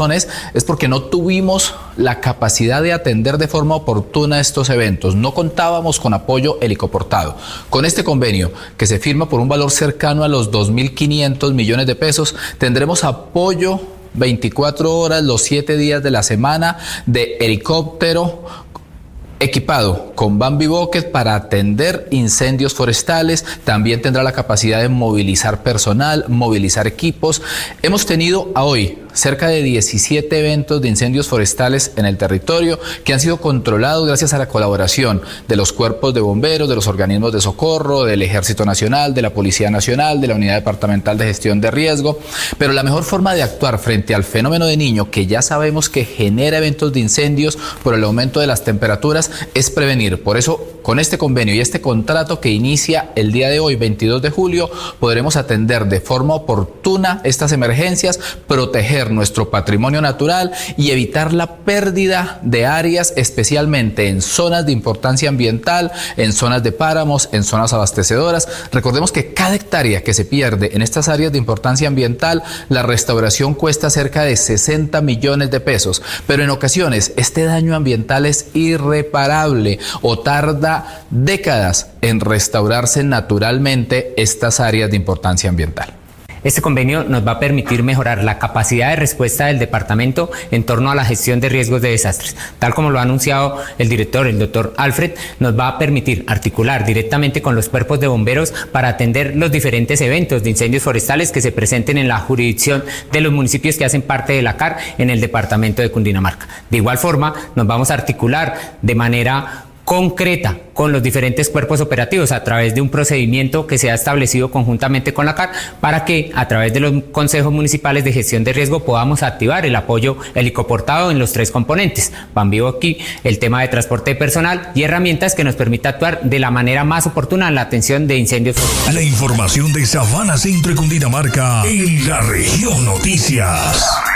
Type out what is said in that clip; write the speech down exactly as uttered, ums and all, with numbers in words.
razones es porque no tuvimos la capacidad de atender de forma oportuna estos eventos. No contábamos con apoyo helicoportado. Con este convenio, que se firma por un valor cercano a los dos mil quinientos millones de pesos, tendremos apoyo veinticuatro horas, los siete días de la semana, de helicóptero equipado con Bambi Bucket para atender incendios forestales. También tendrá la capacidad de movilizar personal, movilizar equipos. Hemos tenido a hoy cerca de diecisiete eventos de incendios forestales en el territorio que han sido controlados gracias a la colaboración de los cuerpos de bomberos, de los organismos de socorro, del Ejército Nacional, de la Policía Nacional, de la Unidad Departamental de Gestión de Riesgo. Pero la mejor forma de actuar frente al fenómeno de Niño, que ya sabemos que genera eventos de incendios por el aumento de las temperaturas, es prevenir. Por eso, con este convenio y este contrato que inicia el día de hoy, veintidós de julio, podremos atender de forma oportuna estas emergencias, proteger nuestro patrimonio natural y evitar la pérdida de áreas, especialmente en zonas de importancia ambiental, en zonas de páramos, en zonas abastecedoras. Recordemos que cada hectárea que se pierde en estas áreas de importancia ambiental, la restauración cuesta cerca de sesenta millones de pesos, pero en ocasiones este daño ambiental es irreparable o tarda décadas en restaurarse naturalmente estas áreas de importancia ambiental. Este convenio nos va a permitir mejorar la capacidad de respuesta del departamento en torno a la gestión de riesgos de desastres. Tal como lo ha anunciado el director, el doctor Alfred, nos va a permitir articular directamente con los cuerpos de bomberos para atender los diferentes eventos de incendios forestales que se presenten en la jurisdicción de los municipios que hacen parte de la C A R en el departamento de Cundinamarca. De igual forma, nos vamos a articular de manera concreta con los diferentes cuerpos operativos a través de un procedimiento que se ha establecido conjuntamente con la C A R para que a través de los consejos municipales de gestión de riesgo podamos activar el apoyo helicoportado en los tres componentes. Bambi Bucket, el tema de transporte de personal y herramientas que nos permita actuar de la manera más oportuna en la atención de incendios forestales. La información de Sabana Centro y Cundinamarca en la región Noticias.